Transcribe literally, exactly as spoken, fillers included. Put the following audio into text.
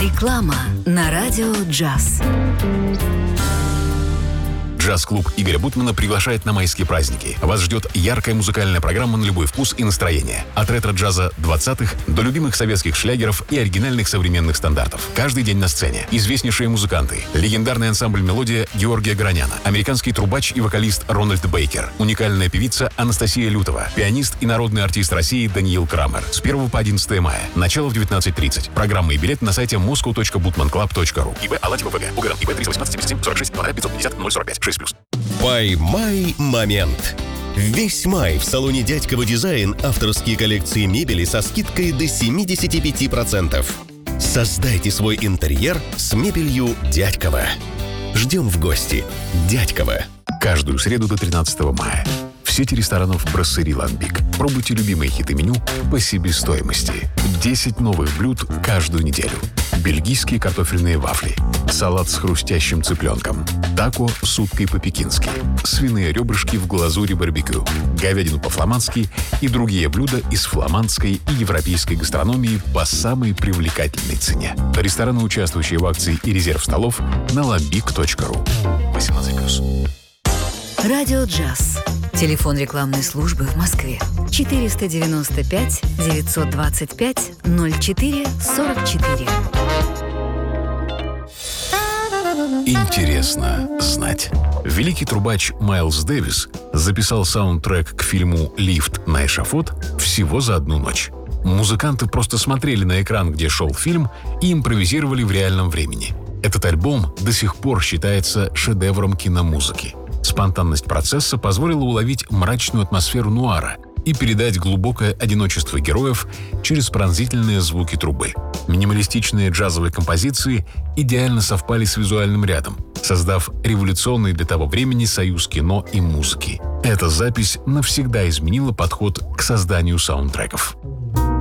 Реклама на радио «Джаз». Джаз-клуб Игоря Бутмана приглашает на майские праздники. Вас ждет яркая музыкальная программа на любой вкус и настроение. От ретро-джаза двадцатых до любимых советских шлягеров и оригинальных современных стандартов. Каждый день на сцене. Известнейшие музыканты. Легендарный ансамбль «Мелодия» Георгия Граняна. Американский трубач и вокалист Рональд Бейкер. Уникальная певица Анастасия Лютова. Пианист и народный артист России Даниил Крамер. С первого по одиннадцатое мая. Начало в девятнадцать тридцать. Программы и билет на сайте moscow точка butman club точка ru. ИБ Алатьево ВГ. УГРН ИБ триста восемнадцать семьдесят семь сорок шесть пятьсот пятьдесят ноль сорок пять шесть плюс. Поймай момент. Весь май в салоне «Дядьково Дизайн» авторские коллекции мебели со скидкой до семьдесят пять процентов. Создайте свой интерьер с мебелью «Дядьково». Ждем в гости. «Дядьково». Каждую среду до тринадцатого мая. В сети ресторанов «Брассери Ламбик». Пробуйте любимые хиты меню по себестоимости. десять новых блюд каждую неделю. Бельгийские картофельные вафли. Салат с хрустящим цыпленком. Тако с уткой по-пекински. Свиные ребрышки в глазури барбекю. Говядину по-фламандски и другие блюда из фламандской и европейской гастрономии по самой привлекательной цене. Рестораны, участвующие в акции и резерв столов на ламбик точка ру. восемнадцать плюс. Радио «Джаз». Телефон рекламной службы в Москве. четыреста девяносто пять девятьсот двадцать пять ноль четыре сорок четыре. Интересно знать. Великий трубач Майлз Дэвис записал саундтрек к фильму «Лифт на эшафот» всего за одну ночь. Музыканты просто смотрели на экран, где шел фильм, и импровизировали в реальном времени. Этот альбом до сих пор считается шедевром киномузыки. Спонтанность процесса позволила уловить мрачную атмосферу нуара и передать глубокое одиночество героев через пронзительные звуки трубы. Минималистичные джазовые композиции идеально совпали с визуальным рядом, создав революционный для того времени союз кино и музыки. Эта запись навсегда изменила подход к созданию саундтреков.